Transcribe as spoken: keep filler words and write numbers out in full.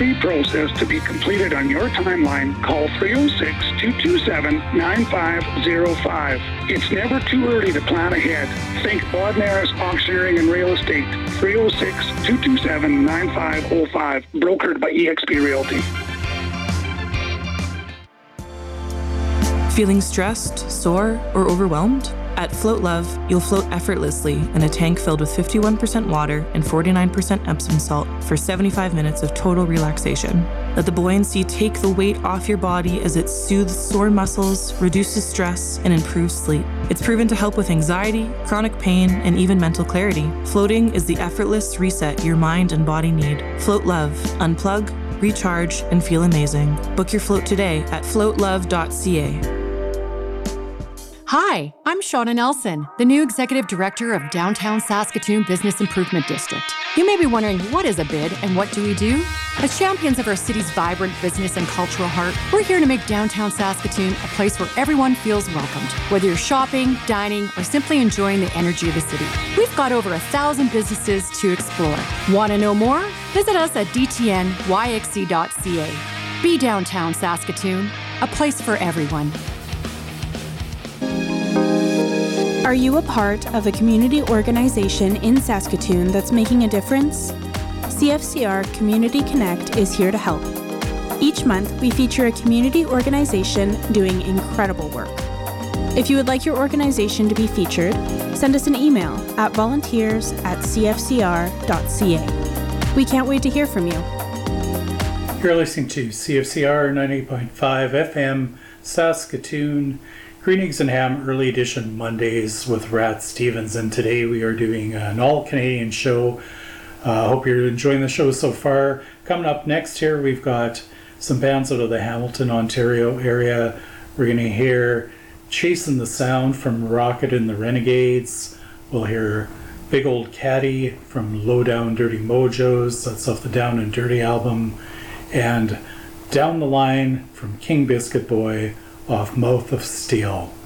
hassle-free process to be completed on your timeline, call three oh six, two two seven, nine five oh five. It's never too early to plan ahead. Think Bodnaris Auctioneering and Real Estate, three oh six, two two seven, nine five oh five, brokered by E X P Realty. Feeling stressed, sore, or overwhelmed? At Float Love, you'll float effortlessly in a tank filled with fifty-one percent water and forty-nine percent Epsom salt for seventy-five minutes of total relaxation. Let the buoyancy take the weight off your body as it soothes sore muscles, reduces stress, and improves sleep. It's proven to help with anxiety, chronic pain, and even mental clarity. Floating is the effortless reset your mind and body need. Float Love. Unplug, recharge, and feel amazing. Book your float today at float love dot c a. Hi, I'm Shauna Nelson, the new Executive Director of Downtown Saskatoon Business Improvement District. You may be wondering, what is a B I D and what do we do? As champions of our city's vibrant business and cultural heart, we're here to make downtown Saskatoon a place where everyone feels welcomed, whether you're shopping, dining, or simply enjoying the energy of the city. We've got over a thousand businesses to explore. Want to know more? Visit us at d t n y x c dot c a. Be Downtown Saskatoon, a place for everyone. Are you a part of a community organization in Saskatoon that's making a difference? C F C R Community Connect is here to help. Each month, we feature a community organization doing incredible work. If you would like your organization to be featured, send us an email at volunteers at c f c r dot c a. We can't wait to hear from you. You're listening to C F C R ninety point five F M Saskatoon. Green Eggs and Ham Early Edition Mondays with Rat Stevens, and today we are doing an all-Canadian show. I uh, hope you're enjoying the show so far. Coming up next here, we've got some bands out of the Hamilton, Ontario area. We're going to hear Chasing the Sound from Rocket and the Renegades. We'll hear Big Old Caddy from Low Down Dirty Mojos. That's off the Down and Dirty album. And Down the Line from King Biscuit Boy off Mouth of Steel.